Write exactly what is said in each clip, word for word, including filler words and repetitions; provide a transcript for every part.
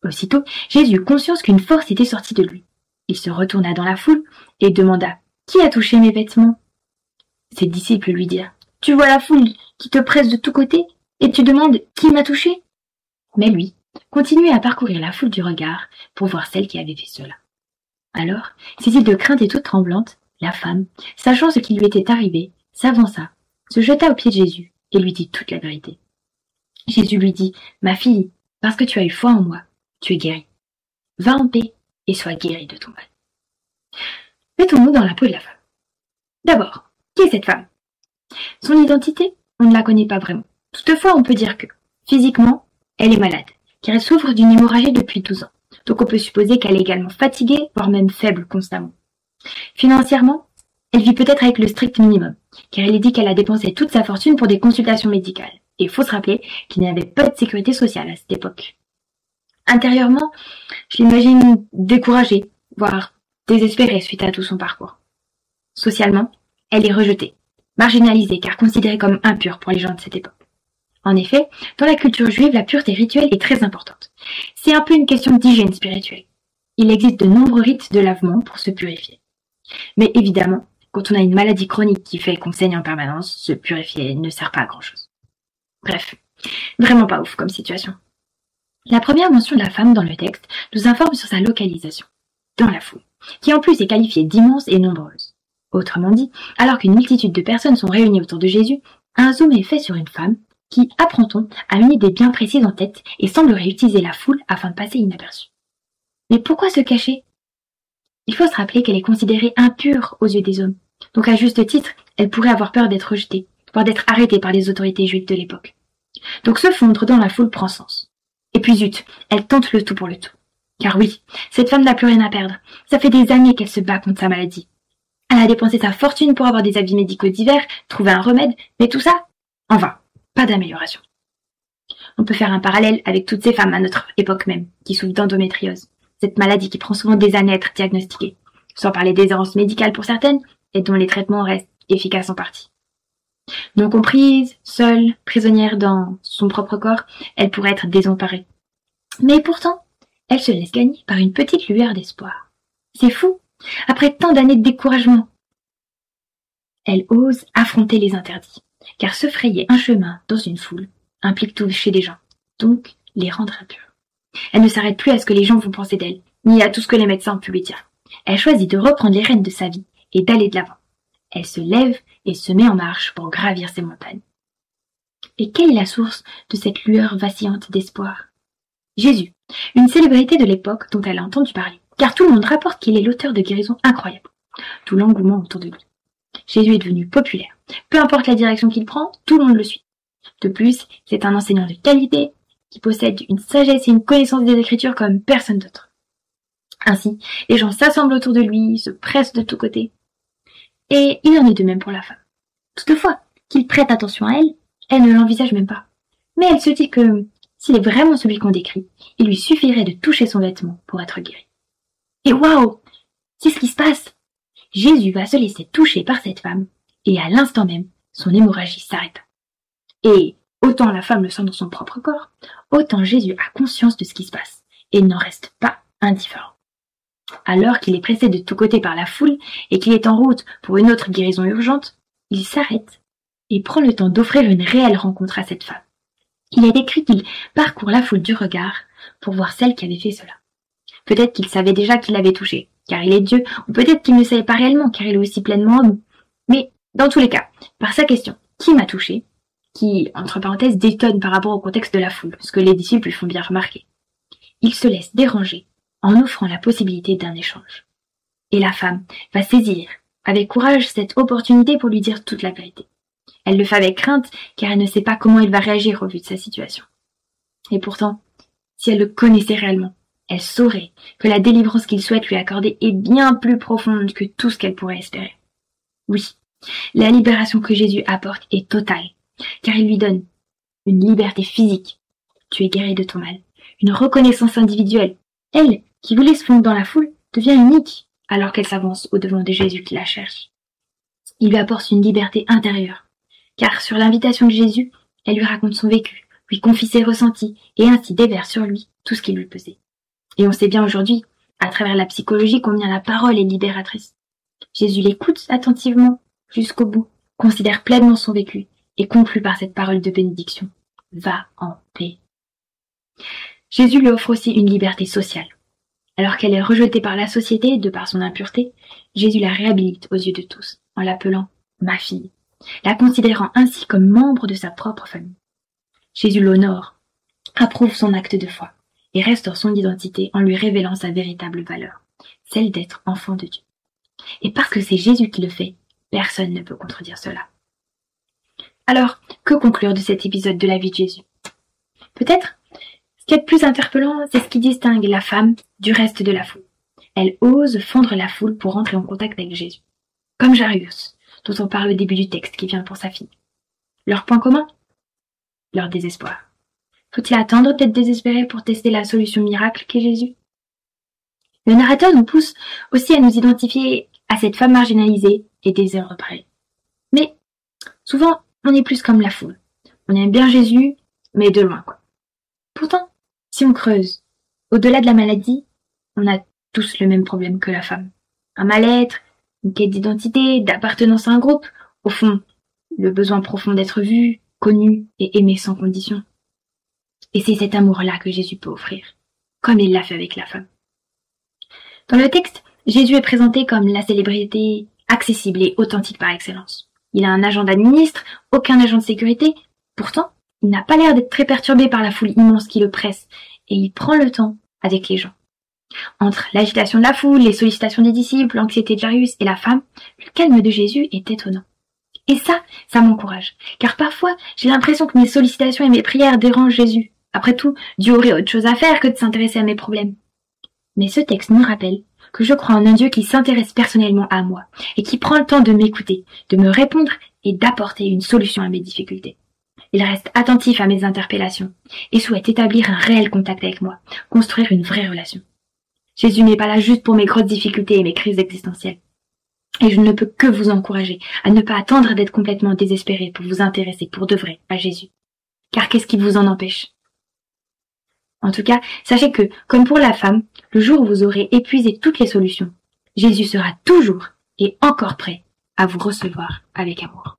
Aussitôt, Jésus eut conscience qu'une force était sortie de lui. Il se retourna dans la foule et demanda « Qui a touché mes vêtements ?» Ses disciples lui dirent « Tu vois la foule qui te presse de tous côtés et tu demandes « Qui m'a touché ?» Mais lui continuait à parcourir la foule du regard pour voir celle qui avait fait cela. Alors, saisie de crainte et toute tremblante, la femme, sachant ce qui lui était arrivé, s'avança, se jeta aux pieds de Jésus et lui dit toute la vérité. Jésus lui dit « Ma fille, parce que tu as eu foi en moi, tu es guérie. Va en paix et sois guérie de ton mal. » Mettons-nous dans la peau de la femme. D'abord, qui est cette femme? Son identité, on ne la connaît pas vraiment. Toutefois, on peut dire que, physiquement, elle est malade, car elle souffre d'une hémorragie depuis douze ans. Donc on peut supposer qu'elle est également fatiguée, voire même faible constamment. Financièrement, elle vit peut-être avec le strict minimum, car elle est dit qu'elle a dépensé toute sa fortune pour des consultations médicales. Et il faut se rappeler qu'il n'y avait pas de sécurité sociale à cette époque. Intérieurement, je l'imagine découragée, voire désespérée suite à tout son parcours. Socialement, elle est rejetée, marginalisée car considérée comme impure pour les gens de cette époque. En effet, dans la culture juive, la pureté rituelle est très importante. C'est un peu une question d'hygiène spirituelle. Il existe de nombreux rites de lavement pour se purifier. Mais évidemment, quand on a une maladie chronique qui fait qu'on saigne en permanence, se purifier ne sert pas à grand chose. Bref, vraiment pas ouf comme situation. La première mention de la femme dans le texte nous informe sur sa localisation, dans la foule, qui en plus est qualifiée d'immense et nombreuse. Autrement dit, alors qu'une multitude de personnes sont réunies autour de Jésus, un zoom est fait sur une femme qui, apprend-on, a une idée bien précise en tête et semblerait utiliser la foule afin de passer inaperçue. Mais pourquoi se cacher? Il faut se rappeler qu'elle est considérée impure aux yeux des hommes, donc à juste titre, elle pourrait avoir peur d'être rejetée, voire d'être arrêtée par les autorités juives de l'époque. Donc se fondre dans la foule prend sens. Et puis zut, elle tente le tout pour le tout. Car oui, cette femme n'a plus rien à perdre. Ça fait des années qu'elle se bat contre sa maladie. Elle a dépensé sa fortune pour avoir des avis médicaux divers, trouver un remède, mais tout ça, en vain, pas d'amélioration. On peut faire un parallèle avec toutes ces femmes à notre époque même, qui souffrent d'endométriose, cette maladie qui prend souvent des années à être diagnostiquée, sans parler des errances médicales pour certaines, et dont les traitements restent efficaces en partie. Non comprise, seule, prisonnière dans son propre corps, elle pourrait être désemparée. Mais pourtant, elle se laisse gagner par une petite lueur d'espoir. C'est fou, après tant d'années de découragement. Elle ose affronter les interdits, car se frayer un chemin dans une foule implique toucher des gens, donc les rendre impurs. Elle ne s'arrête plus à ce que les gens vont penser d'elle, ni à tout ce que les médecins ont pu lui dire. Elle choisit de reprendre les rênes de sa vie et d'aller de l'avant. Elle se lève et se met en marche pour gravir ces montagnes. Et quelle est la source de cette lueur vacillante d'espoir? Jésus, une célébrité de l'époque dont elle a entendu parler, car tout le monde rapporte qu'il est l'auteur de guérisons incroyables. Tout l'engouement autour de lui. Jésus est devenu populaire. Peu importe la direction qu'il prend, tout le monde le suit. De plus, c'est un enseignant de qualité qui possède une sagesse et une connaissance des Écritures comme personne d'autre. Ainsi, les gens s'assemblent autour de lui, se pressent de tous côtés. Et il en est de même pour la femme. Toutefois, qu'il prête attention à elle, elle ne l'envisage même pas. Mais elle se dit que, s'il est vraiment celui qu'on décrit, il lui suffirait de toucher son vêtement pour être guéri. Et waouh! C'est ce qui se passe! Jésus va se laisser toucher par cette femme, et à l'instant même, son hémorragie s'arrêta. Et autant la femme le sent dans son propre corps, autant Jésus a conscience de ce qui se passe, et n'en reste pas indifférent. Alors qu'il est pressé de tous côtés par la foule et qu'il est en route pour une autre guérison urgente, il s'arrête et prend le temps d'offrir une réelle rencontre à cette femme. Il est écrit qu'il parcourt la foule du regard pour voir celle qui avait fait cela. Peut-être qu'il savait déjà qu'il l'avait touchée, car il est Dieu, ou peut-être qu'il ne savait pas réellement, car il est aussi pleinement homme. Mais, dans tous les cas, par sa question « Qui m'a touché ?», qui, entre parenthèses, détonne par rapport au contexte de la foule, ce que les disciples lui font bien remarquer, il se laisse déranger en offrant la possibilité d'un échange. Et la femme va saisir avec courage cette opportunité pour lui dire toute la vérité. Elle le fait avec crainte, car elle ne sait pas comment il va réagir au vu de sa situation. Et pourtant, si elle le connaissait réellement, elle saurait que la délivrance qu'il souhaite lui accorder est bien plus profonde que tout ce qu'elle pourrait espérer. Oui, la libération que Jésus apporte est totale, car il lui donne une liberté physique. Tu es guéri de ton mal. Une reconnaissance individuelle. Elle, qui voulait se fondre dans la foule, devient unique alors qu'elle s'avance au-devant de Jésus qui la cherche. Il lui apporte une liberté intérieure, car sur l'invitation de Jésus, elle lui raconte son vécu, lui confie ses ressentis et ainsi déverse sur lui tout ce qui lui pesait. Et on sait bien aujourd'hui, à travers la psychologie, combien la parole est libératrice. Jésus l'écoute attentivement, jusqu'au bout, considère pleinement son vécu et conclut par cette parole de bénédiction. Va en paix. Jésus lui offre aussi une liberté sociale. Alors qu'elle est rejetée par la société de par son impureté, Jésus la réhabilite aux yeux de tous, en l'appelant « ma fille », la considérant ainsi comme membre de sa propre famille. Jésus l'honore, approuve son acte de foi et restaure son identité en lui révélant sa véritable valeur, celle d'être enfant de Dieu. Et parce que c'est Jésus qui le fait, personne ne peut contredire cela. Alors, que conclure de cet épisode de la vie de Jésus? Peut-être, ce qui est le plus interpellant, c'est ce qui distingue la femme du reste de la foule. Elle ose fendre la foule pour entrer en contact avec Jésus. Comme Jairus, dont on parle au début du texte, qui vient pour sa fille. Leur point commun? Leur désespoir. Faut-il attendre d'être désespéré pour tester la solution miracle qu'est Jésus? Le narrateur nous pousse aussi à nous identifier à cette femme marginalisée et désireux près. Mais, souvent, on est plus comme la foule. On aime bien Jésus, mais de loin, quoi. Pourtant, si on creuse, au-delà de la maladie, on a tous le même problème que la femme. Un mal-être, une quête d'identité, d'appartenance à un groupe. Au fond, le besoin profond d'être vu, connu et aimé sans condition. Et c'est cet amour-là que Jésus peut offrir, comme il l'a fait avec la femme. Dans le texte, Jésus est présenté comme la célébrité accessible et authentique par excellence. Il a un agent d'administre, aucun agent de sécurité. Pourtant, il n'a pas l'air d'être très perturbé par la foule immense qui le presse, et il prend le temps avec les gens. Entre l'agitation de la foule, les sollicitations des disciples, l'anxiété de Jairus et la femme, le calme de Jésus est étonnant. Et ça, ça m'encourage, car parfois, j'ai l'impression que mes sollicitations et mes prières dérangent Jésus. Après tout, Dieu aurait autre chose à faire que de s'intéresser à mes problèmes. Mais ce texte me rappelle que je crois en un Dieu qui s'intéresse personnellement à moi, et qui prend le temps de m'écouter, de me répondre et d'apporter une solution à mes difficultés. Il reste attentif à mes interpellations et souhaite établir un réel contact avec moi, construire une vraie relation. Jésus n'est pas là juste pour mes grosses difficultés et mes crises existentielles. Et je ne peux que vous encourager à ne pas attendre d'être complètement désespéré pour vous intéresser pour de vrai à Jésus. Car qu'est-ce qui vous en empêche? En tout cas, sachez que, comme pour la femme, le jour où vous aurez épuisé toutes les solutions, Jésus sera toujours et encore prêt à vous recevoir avec amour.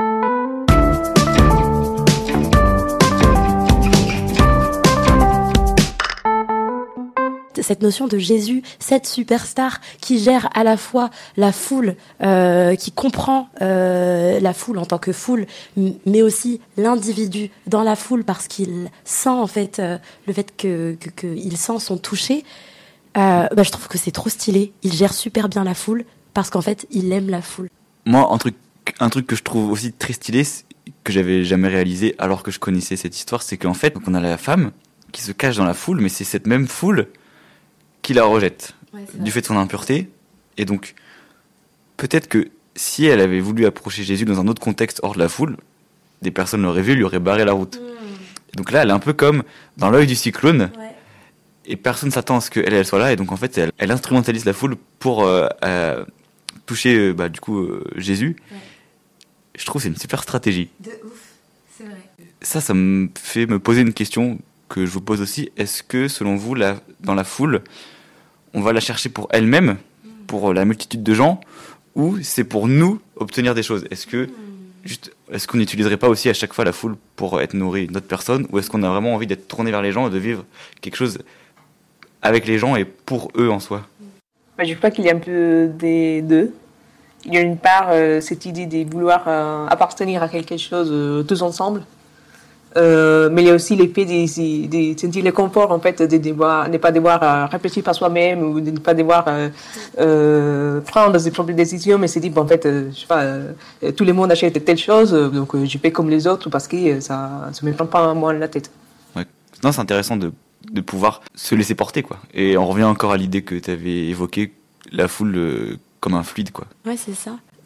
Cette notion de Jésus, cette superstar qui gère à la fois la foule, euh, qui comprend euh, la foule en tant que foule, mais aussi l'individu dans la foule parce qu'il sent en fait euh, le fait que, que, que il sent son toucher. Euh, bah, je trouve que c'est trop stylé. Il gère super bien la foule parce qu'en fait, il aime la foule. Moi, un truc, un truc que je trouve aussi très stylé, que j'avais jamais réalisé alors que je connaissais cette histoire, c'est qu'en fait, donc on a la femme qui se cache dans la foule, mais c'est cette même foule qui la rejette, ouais, du fait de son impureté. Et donc, peut-être que si elle avait voulu approcher Jésus dans un autre contexte hors de la foule, des personnes l'auraient vu, lui auraient barré la route. Mmh. Et donc là, elle est un peu comme dans l'œil du cyclone, ouais. Et personne s'attend à ce qu'elle elle soit là, et donc en fait, elle, elle instrumentalise la foule pour euh, euh, toucher euh, bah, du coup euh, Jésus. Ouais. Je trouve que c'est une super stratégie. De ouf, c'est vrai. Ça, ça me fait me poser une question que je vous pose aussi. Est-ce que, selon vous, la, dans la foule, on va la chercher pour elle-même, pour la multitude de gens, ou c'est pour nous obtenir des choses? Est-ce que juste, est-ce qu'on n'utiliserait pas aussi à chaque fois la foule pour être nourri d'autres personnes, ou est-ce qu'on a vraiment envie d'être tourné vers les gens et de vivre quelque chose avec les gens et pour eux en soi? Bah, je crois qu'il y a un peu des deux. Il y a une part euh, cette idée de vouloir euh, appartenir à quelque chose euh, tous ensemble. Euh, mais il y a aussi l'effet de, de, de sentir le confort en fait, de devoir, ne pas devoir euh, réfléchir par soi-même ou de ne pas devoir euh, euh, prendre ses propres décisions, mais se dire bon, en fait, euh, je sais pas, euh, tout le monde achète telle chose, donc euh, je fais comme les autres parce que euh, ça ne me prend pas moi la tête. Ouais. Non, c'est intéressant de, de pouvoir se laisser porter, quoi. Et on revient encore à l'idée que tu avais évoquée, la foule euh, comme un fluide, quoi. Ouais, c'est ça.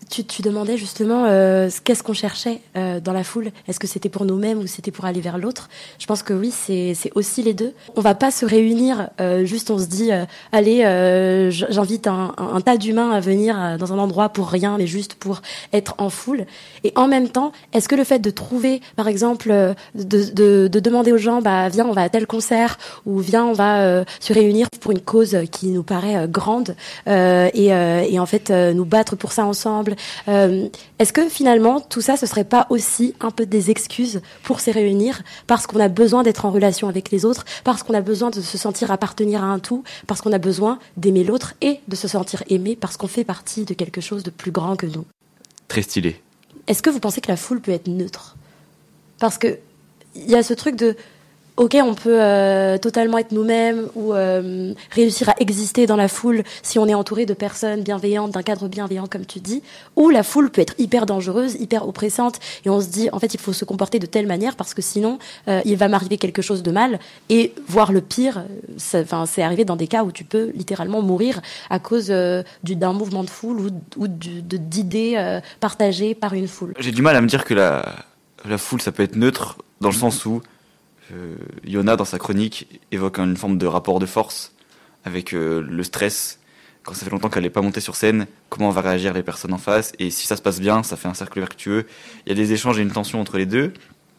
Tu, tu demandais justement euh, qu'est-ce qu'on cherchait euh, dans la foule. Est-ce que c'était pour nous-mêmes ou c'était pour aller vers l'autre? Je pense que oui, c'est, c'est aussi les deux. On va pas se réunir, euh, juste on se dit, euh, allez, euh, j'invite un, un, un tas d'humains à venir euh, dans un endroit pour rien, mais juste pour être en foule. Et en même temps, est-ce que le fait de trouver, par exemple, euh, de, de, de demander aux gens, bah viens, on va à tel concert, ou viens, on va euh, se réunir pour une cause qui nous paraît euh, grande, euh, et, euh, et en fait euh, nous battre pour ça ensemble. Euh, est-ce que finalement tout ça ce serait pas aussi un peu des excuses pour se réunir parce qu'on a besoin d'être en relation avec les autres, parce qu'on a besoin de se sentir appartenir à un tout, parce qu'on a besoin d'aimer l'autre et de se sentir aimé parce qu'on fait partie de quelque chose de plus grand que nous? Très stylé. Est-ce que vous pensez que la foule peut être neutre? Parce que il y a ce truc de ok, on peut euh, totalement être nous-mêmes ou euh, réussir à exister dans la foule si on est entouré de personnes bienveillantes, d'un cadre bienveillant comme tu dis, ou la foule peut être hyper dangereuse, hyper oppressante et on se dit en fait il faut se comporter de telle manière parce que sinon euh, il va m'arriver quelque chose de mal et voire le pire, ça, c'est arrivé dans des cas où tu peux littéralement mourir à cause euh, du, d'un mouvement de foule ou, ou du, de, d'idées euh, partagées par une foule. J'ai du mal à me dire que la, la foule ça peut être neutre dans le sens où Euh, Yona, dans sa chronique, évoque une forme de rapport de force avec euh, le stress. Quand ça fait longtemps qu'elle n'est pas montée sur scène, comment va réagir les personnes en face? Et si ça se passe bien, ça fait un cercle vertueux. Il y a des échanges et une tension entre les deux.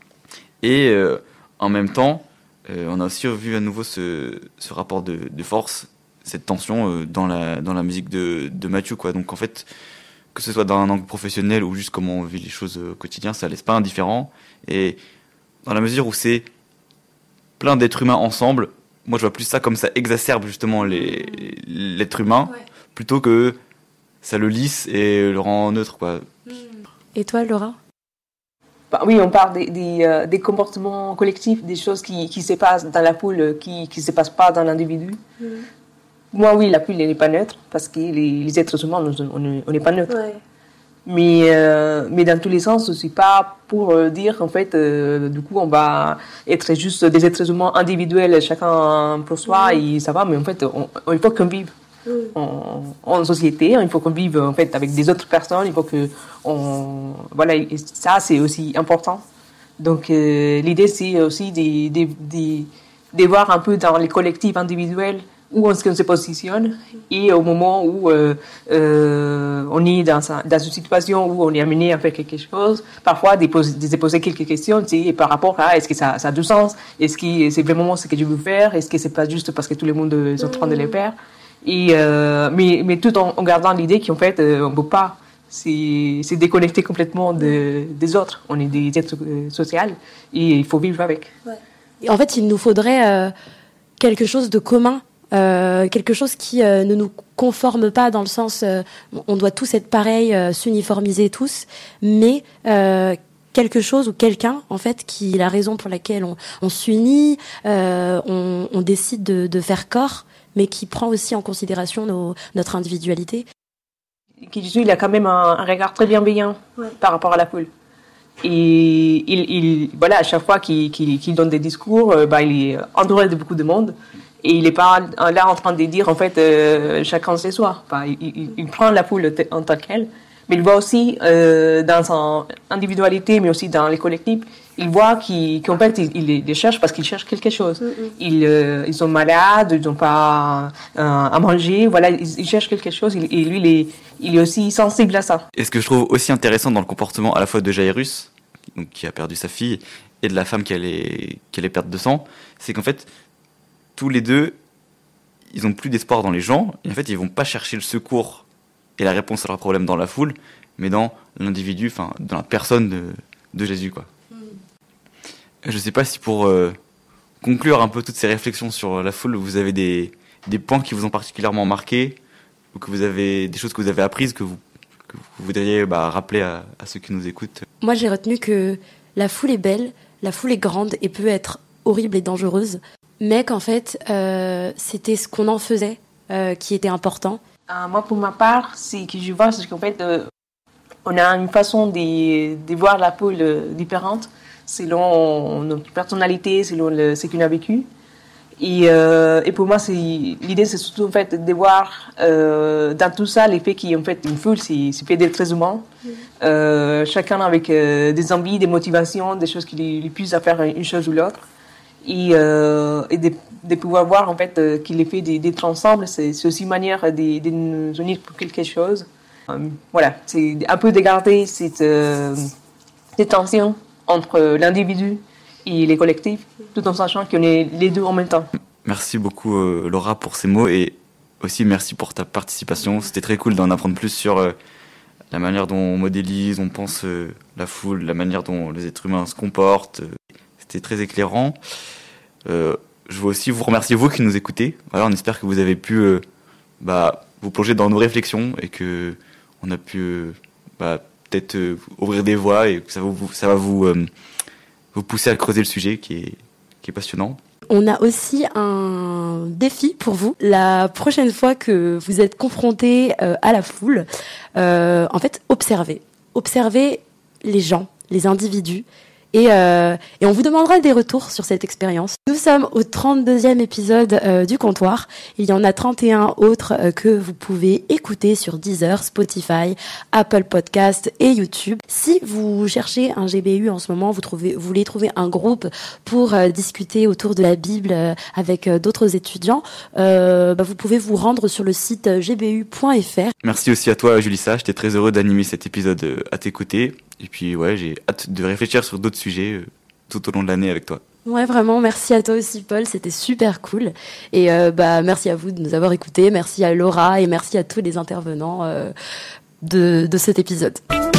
Et euh, en même temps, euh, on a aussi revu à nouveau ce, ce rapport de, de force, cette tension euh, dans, la, dans la musique de, de Mathieu, quoi. Donc en fait, que ce soit dans un angle professionnel ou juste comment on vit les choses au quotidien, ça laisse pas indifférent. Et dans la mesure où c'est plein d'êtres humains ensemble, moi je vois plus ça comme ça exacerbe justement les, l'être humain, ouais, plutôt que ça le lisse et le rend neutre, quoi. Et toi, Laura? Bah, oui, on parle des, des, euh, des comportements collectifs, des choses qui, qui se passent dans la foule, qui ne se passent pas dans l'individu. Mm. Moi, oui, la foule n'est pas neutre, parce que les, les êtres humains, on n'est pas neutre. Ouais. Mais, euh, mais dans tous les sens, ce n'est pas pour euh, dire, en fait, euh, du coup, on va être juste des êtres humains individuels, chacun pour soi, mmh. et ça va, mais en fait, on, on, il faut qu'on vive mmh. en, en société, il faut qu'on vive, en fait, avec des autres personnes, il faut que on, voilà, et ça, c'est aussi important. Donc, euh, l'idée, c'est aussi de, de, de, de voir un peu dans les collectifs individuels où on se positionne et au moment où euh, euh, on est dans, un, dans une situation où on est amené à faire quelque chose, parfois de poser, de poser quelques questions, tu sais, par rapport à est-ce que ça, ça a du sens, est-ce que c'est vraiment ce que je veux faire, est-ce que c'est pas juste parce que tout le monde est en train de le faire, et euh, mais, mais tout en, en gardant l'idée qu'en fait euh, on ne peut pas c'est, c'est déconnecter complètement de, des autres, on est des êtres euh, sociaux et il faut vivre avec. Ouais. Et en fait il nous faudrait euh, quelque chose de commun. Euh, quelque chose qui euh, ne nous conforme pas dans le sens euh, on doit tous être pareils, euh, s'uniformiser tous, mais euh, quelque chose ou quelqu'un en fait qui est la raison pour laquelle on, on s'unit, euh, on, on décide de, de faire corps, mais qui prend aussi en considération nos, notre individualité. Kijiji, il a quand même un, un regard très bienveillant ouais. par rapport à la foule. Et il, il, voilà, à chaque fois qu'il, qu'il, qu'il donne des discours, euh, bah, il est entouré de beaucoup de monde. Et il n'est pas là en train de dire, en fait, euh, chacun chez soi. Enfin, il, il, il prend la foule en tant qu'elle, mais il voit aussi euh, dans son individualité, mais aussi dans les collectifs, il voit qu'il, qu'en fait, il, il les cherche parce qu'il cherche quelque chose. Mm-hmm. Ils, euh, ils sont malades, ils n'ont pas euh, à manger, voilà, ils, ils cherchent quelque chose, et lui, il est, il est aussi sensible à ça. Et ce que je trouve aussi intéressant dans le comportement à la fois de Jairus, donc, qui a perdu sa fille, et de la femme qui allait, qui allait perdre de sang, c'est qu'en fait, tous les deux, ils n'ont plus d'espoir dans les gens, et en fait, ils ne vont pas chercher le secours et la réponse à leurs problèmes dans la foule, mais dans l'individu, enfin, dans la personne de, de Jésus, quoi. Mm. Je ne sais pas si pour euh, conclure un peu toutes ces réflexions sur la foule, vous avez des, des points qui vous ont particulièrement marqué, ou que vous avez des choses que vous avez apprises, que vous, que vous voudriez bah, rappeler à, à ceux qui nous écoutent. Moi, j'ai retenu que la foule est belle, la foule est grande et peut être horrible et dangereuse, mais qu'en fait, euh, c'était ce qu'on en faisait euh, qui était important. Euh, moi, pour ma part, c'est que je vois, c'est qu'en fait, euh, on a une façon de, de voir la foule euh, différente selon notre personnalité, selon le, ce qu'on a vécu. Et, euh, et pour moi, c'est, l'idée, c'est surtout en fait de voir euh, dans tout ça l'effet qui en fait une foule, c'est, c'est fait d'être êtres humains, euh, chacun avec euh, des envies, des motivations, des choses qui les, les poussent à faire une chose ou l'autre, et, euh, et de, de pouvoir voir en fait euh, qu'il l'effet d'être ensemble, c'est, c'est aussi une manière de, de nous unir pour quelque chose. Euh, voilà, c'est un peu de garder cette, euh, cette tension entre l'individu et les collectifs, tout en sachant qu'on est les deux en même temps. Merci beaucoup euh, Laura pour ces mots et aussi merci pour ta participation. C'était très cool d'en apprendre plus sur euh, la manière dont on modélise, on pense euh, la foule, la manière dont les êtres humains se comportent. C'était très éclairant. Euh, je veux aussi vous remercier, vous qui nous écoutez. Voilà, on espère que vous avez pu euh, bah, vous plonger dans nos réflexions et que on a pu euh, bah, peut-être euh, ouvrir des voies et que ça, vous, ça va vous... Euh, vous pousser à creuser le sujet qui est, qui est passionnant. On a aussi un défi pour vous. La prochaine fois que vous êtes confrontés euh, à la foule, euh, en fait, observez. Observez les gens, les individus, et, euh, et on vous demandera des retours sur cette expérience. Nous sommes au trente-deuxième épisode euh, du comptoir. Il y en a trente et un autres euh, que vous pouvez écouter sur Deezer, Spotify, Apple Podcast et YouTube. Si vous cherchez un G B U en ce moment, vous, trouvez, vous voulez trouver un groupe pour euh, discuter autour de la Bible euh, avec euh, d'autres étudiants, euh, bah, vous pouvez vous rendre sur le site g b u point f r. Merci aussi à toi, Julissa. J'étais très heureux d'animer cet épisode euh, à tes côtés. Et puis, ouais, j'ai hâte de réfléchir sur d'autres sujets euh, tout au long de l'année avec toi. Ouais, vraiment, merci à toi aussi, Paul. C'était super cool. Et euh, bah, merci à vous de nous avoir écoutés. Merci à Laura et merci à tous les intervenants euh, de, de cet épisode.